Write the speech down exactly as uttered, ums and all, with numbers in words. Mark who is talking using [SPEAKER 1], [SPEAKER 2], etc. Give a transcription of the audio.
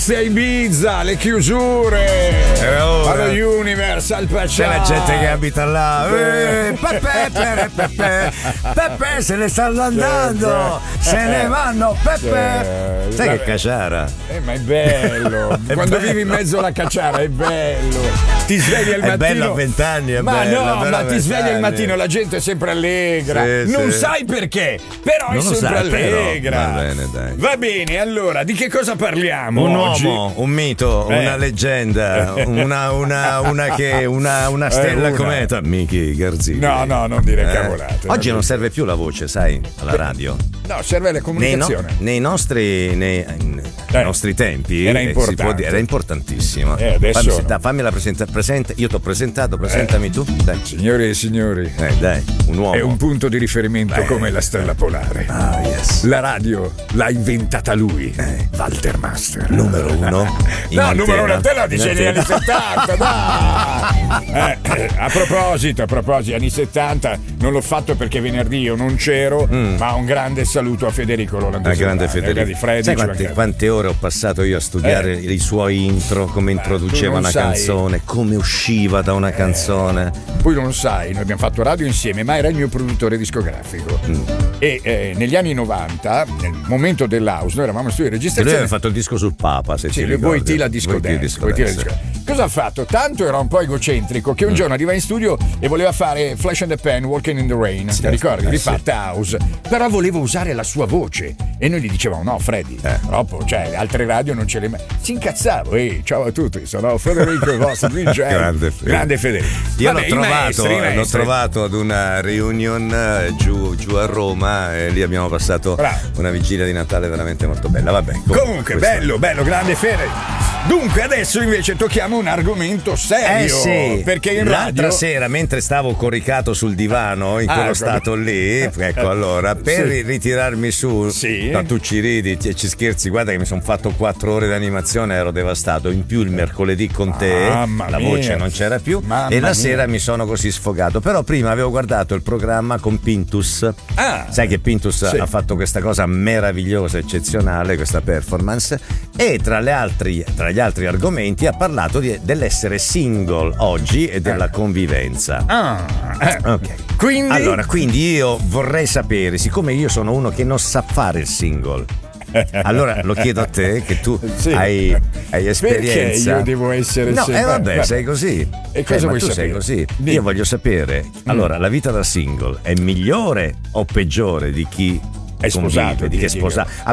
[SPEAKER 1] a Ibiza, le chiusure allo Universal Pacific.
[SPEAKER 2] C'è la gente che abita là. Eh, Peppe, Peppe, Peppe, Peppe se ne stanno andando, se ne vanno. Peppe, sai che cacciara?
[SPEAKER 1] Eh, ma è bello.
[SPEAKER 2] È
[SPEAKER 1] Quando
[SPEAKER 2] bello.
[SPEAKER 1] vivi in mezzo alla cacciara è bello. Ti svegli al mattino.
[SPEAKER 2] È bello a vent'anni, è
[SPEAKER 1] ma
[SPEAKER 2] bello,
[SPEAKER 1] no,
[SPEAKER 2] bello
[SPEAKER 1] ma
[SPEAKER 2] a
[SPEAKER 1] ti svegli al
[SPEAKER 2] vent'anni.
[SPEAKER 1] mattino, la gente è sempre allegra.
[SPEAKER 2] Sì,
[SPEAKER 1] non
[SPEAKER 2] sì.
[SPEAKER 1] sai perché, però
[SPEAKER 2] Non
[SPEAKER 1] è
[SPEAKER 2] lo
[SPEAKER 1] sempre
[SPEAKER 2] sai, però.
[SPEAKER 1] allegra.
[SPEAKER 2] Va bene, dai.
[SPEAKER 1] Va bene, allora, di che cosa parliamo
[SPEAKER 2] Un
[SPEAKER 1] oggi?
[SPEAKER 2] uomo, un mito,
[SPEAKER 1] Eh.
[SPEAKER 2] una leggenda, una, una, una che una, una stella
[SPEAKER 1] una.
[SPEAKER 2] cometa. Michi Garzini.
[SPEAKER 1] No, no, non dire
[SPEAKER 2] Eh.
[SPEAKER 1] cavolate.
[SPEAKER 2] Oggi
[SPEAKER 1] non
[SPEAKER 2] non serve più la voce, sai, alla radio.
[SPEAKER 1] No, serve la
[SPEAKER 2] Nei, no-
[SPEAKER 1] comunicazione.
[SPEAKER 2] nei nostri nei, nei
[SPEAKER 1] Eh.
[SPEAKER 2] nostri tempi
[SPEAKER 1] Era
[SPEAKER 2] eh, si
[SPEAKER 1] importante.
[SPEAKER 2] può dire, era importantissimo.
[SPEAKER 1] Eh, adesso
[SPEAKER 2] fammi,
[SPEAKER 1] no.
[SPEAKER 2] da- fammi la presenta, presenta, io ti ho presentato, presentami tu. Dai.
[SPEAKER 1] Signore e signori,
[SPEAKER 2] Eh, dai, un uomo.
[SPEAKER 1] è un punto di riferimento
[SPEAKER 2] Beh.
[SPEAKER 1] come la stella polare.
[SPEAKER 2] Ah, yes.
[SPEAKER 1] La radio l'ha inventata lui,
[SPEAKER 2] Eh.
[SPEAKER 1] Walter Master.
[SPEAKER 2] Numero uno. in
[SPEAKER 1] No,
[SPEAKER 2] antena.
[SPEAKER 1] numero uno a te lo
[SPEAKER 2] In
[SPEAKER 1] dice negli anni
[SPEAKER 2] antena.
[SPEAKER 1] settanta, dai! Eh, eh, a proposito, a proposito, anni settanta, non l'ho fatto perché venerdì io non c'ero, ma un grande saluto a Federico Rolando.
[SPEAKER 2] Ah, grande
[SPEAKER 1] Serrano,
[SPEAKER 2] Federico.
[SPEAKER 1] di Freddy,
[SPEAKER 2] Sai
[SPEAKER 1] ci
[SPEAKER 2] quante,
[SPEAKER 1] manca-
[SPEAKER 2] quante ore ho passato io a studiare
[SPEAKER 1] Eh.
[SPEAKER 2] i suoi intro, come introduceva
[SPEAKER 1] tu non
[SPEAKER 2] una
[SPEAKER 1] sai.
[SPEAKER 2] canzone, come usciva da una canzone.
[SPEAKER 1] Poi non sai, noi abbiamo fatto radio insieme, ma era il mio produttore discografico.
[SPEAKER 2] Mm.
[SPEAKER 1] E eh, negli anni novanta, nel momento dell'house, noi eravamo in studio di
[SPEAKER 2] Che lui
[SPEAKER 1] registrazione.
[SPEAKER 2] aveva fatto il disco sul Papa, se
[SPEAKER 1] Sì,
[SPEAKER 2] ti
[SPEAKER 1] le
[SPEAKER 2] ricordi.
[SPEAKER 1] Voitila Disco
[SPEAKER 2] Voitila
[SPEAKER 1] Dance,
[SPEAKER 2] Disco
[SPEAKER 1] Voitila
[SPEAKER 2] Dance.
[SPEAKER 1] Disco Dance. Cosa ha fatto? Tanto era un po' egocentrico che un giorno arriva in studio e voleva fare Flash and the Pen, Walking in the Rain, ti ricordi?
[SPEAKER 2] eh,
[SPEAKER 1] Rifatta house. Però voleva usare la sua voce e noi gli dicevamo no Freddy,
[SPEAKER 2] Eh.
[SPEAKER 1] troppo, cioè le altre radio non ce le mai. Si incazzavo, ehi, ciao a tutti, sono Federico, il vostro D J.
[SPEAKER 2] Grande Federico.
[SPEAKER 1] Grande Federico.
[SPEAKER 2] Io
[SPEAKER 1] Vabbè,
[SPEAKER 2] l'ho
[SPEAKER 1] i
[SPEAKER 2] trovato,
[SPEAKER 1] maestri, i
[SPEAKER 2] l'ho
[SPEAKER 1] maestri.
[SPEAKER 2] trovato ad una reunion eh, giù, giù a Roma e lì abbiamo passato
[SPEAKER 1] Bravo.
[SPEAKER 2] una vigilia di Natale veramente molto bella. Vabbè, comunque,
[SPEAKER 1] Comunque,
[SPEAKER 2] questo-
[SPEAKER 1] bello, bello, grande Fede. Dunque, adesso invece tocchiamo un argomento
[SPEAKER 2] Eh
[SPEAKER 1] serio.
[SPEAKER 2] sì,
[SPEAKER 1] Perché in
[SPEAKER 2] l'altra
[SPEAKER 1] radio.
[SPEAKER 2] sera mentre stavo coricato sul divano in
[SPEAKER 1] Ah,
[SPEAKER 2] quello
[SPEAKER 1] ecco.
[SPEAKER 2] stato lì, ecco allora per
[SPEAKER 1] Sì.
[SPEAKER 2] ritirarmi su,
[SPEAKER 1] Sì.
[SPEAKER 2] ma tu ci ridi, ci, ci scherzi, guarda che mi sono fatto quattro ore di animazione, ero devastato, in più il mercoledì con te,
[SPEAKER 1] Mamma
[SPEAKER 2] la
[SPEAKER 1] mia.
[SPEAKER 2] voce non c'era più
[SPEAKER 1] Mamma
[SPEAKER 2] e la
[SPEAKER 1] mia.
[SPEAKER 2] sera mi sono così sfogato, però prima avevo guardato il programma con Pintus.
[SPEAKER 1] Ah.
[SPEAKER 2] Sai che Pintus
[SPEAKER 1] Sì.
[SPEAKER 2] ha fatto questa cosa meravigliosa, eccezionale, questa performance, e tra, le altri, tra gli altri argomenti ha parlato di- dell'essere single oggi e della convivenza.
[SPEAKER 1] Ah, eh.
[SPEAKER 2] Ok.
[SPEAKER 1] Quindi.
[SPEAKER 2] Allora, quindi io vorrei sapere, siccome io sono uno che non sa fare il single, allora lo chiedo a te che tu
[SPEAKER 1] Sì.
[SPEAKER 2] hai, hai esperienza.
[SPEAKER 1] Perché io devo essere
[SPEAKER 2] No,
[SPEAKER 1] sempre-
[SPEAKER 2] eh vabbè,
[SPEAKER 1] Vabbè.
[SPEAKER 2] sei così.
[SPEAKER 1] E cosa
[SPEAKER 2] Eh, ma
[SPEAKER 1] vuoi
[SPEAKER 2] tu sei
[SPEAKER 1] sapere?
[SPEAKER 2] così.
[SPEAKER 1] Dimmi.
[SPEAKER 2] Io voglio sapere, allora, la vita da single è migliore o peggiore di chi
[SPEAKER 1] È sposato,
[SPEAKER 2] convive, di chi è
[SPEAKER 1] dici.
[SPEAKER 2] sposato?